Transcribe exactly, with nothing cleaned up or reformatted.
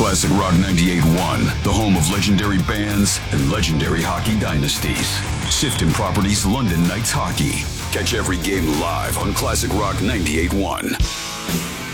Classic Rock ninety-eight point one, the home of legendary bands and legendary hockey dynasties. Sifton Properties London Knights Hockey. Catch every game live on Classic Rock ninety-eight point one.